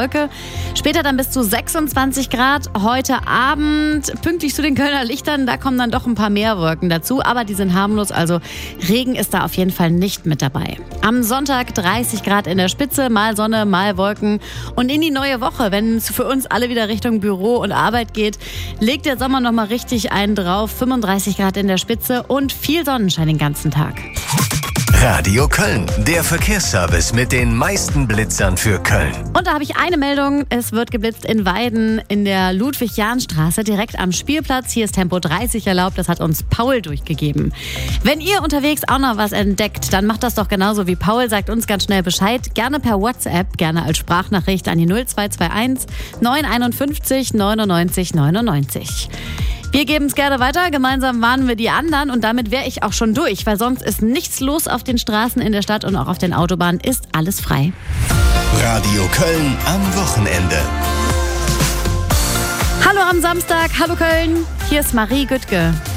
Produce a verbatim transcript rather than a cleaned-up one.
Wolke. Später dann bis zu sechsundzwanzig Grad. Heute Abend pünktlich zu den Kölner Lichtern, da kommen dann doch ein paar mehr Wolken dazu. Aber die sind harmlos, also Regen ist da auf jeden Fall nicht mit dabei. Am Sonntag dreißig Grad in der Spitze, mal Sonne, mal Wolken. Und in die neue Woche, wenn es für uns alle wieder Richtung Büro und Arbeit geht, legt der Sommer nochmal richtig einen drauf. fünfunddreißig Grad in der Spitze und viel Sonnenschein den ganzen Tag. Radio Köln, der Verkehrsservice mit den meisten Blitzern für Köln. Und da habe ich eine Meldung. Es wird geblitzt in Weiden in der Ludwig-Jahn-Straße, direkt am Spielplatz. Hier ist Tempo dreißig erlaubt. Das hat uns Paul durchgegeben. Wenn ihr unterwegs auch noch was entdeckt, dann macht das doch genauso wie Paul. Sagt uns ganz schnell Bescheid. Gerne per WhatsApp, gerne als Sprachnachricht an die null zwei zwei eins neun einundfünfzig neunundneunzig neunundneunzig. Wir geben es gerne weiter, gemeinsam warnen wir die anderen und damit wäre ich auch schon durch, weil sonst ist nichts los auf den Straßen in der Stadt und auch auf den Autobahnen ist alles frei. Radio Köln am Wochenende. Hallo am Samstag, hallo Köln, hier ist Marie Güttke.